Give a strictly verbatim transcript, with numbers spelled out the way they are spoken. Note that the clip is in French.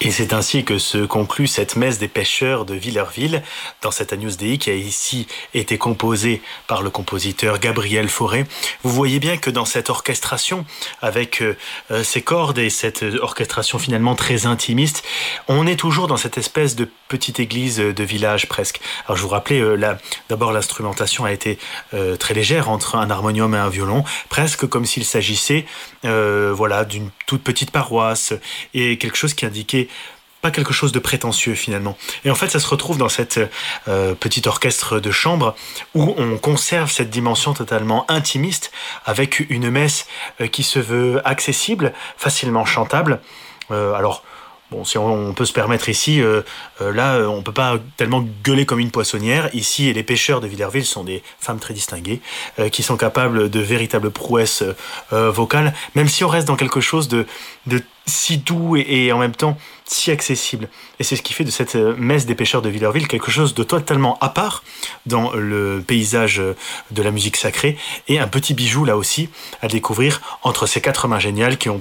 Et c'est ainsi que se conclut cette messe des pêcheurs de Villerville dans cet Agnus Dei qui a ici été composée par le compositeur Gabriel Fauré. Vous voyez bien que dans cette orchestration avec euh, ces cordes et cette orchestration finalement très intimiste, on est toujours dans cette espèce de petite église de village presque. Alors je vous rappelais, euh, la, d'abord l'instrumentation a été euh, très légère entre un harmonium et un violon, presque comme s'il s'agissait euh, voilà, d'une toute petite paroisse et quelque chose qui indiquait pas quelque chose de prétentieux finalement. Et en fait, ça se retrouve dans cette euh, petit orchestre de chambre où on conserve cette dimension totalement intimiste avec une messe euh, qui se veut accessible, facilement chantable. Euh, alors, bon, si on, on peut se permettre ici, euh, euh, là, euh, on peut pas tellement gueuler comme une poissonnière. Ici, les pêcheurs de Villerville sont des femmes très distinguées euh, qui sont capables de véritables prouesses euh, vocales, même si on reste dans quelque chose de, de si doux et, et en même temps si accessible. Et c'est ce qui fait de cette messe des pêcheurs de Villerville quelque chose de totalement à part dans le paysage de la musique sacrée et un petit bijou là aussi à découvrir entre ces quatre mains géniales qui ont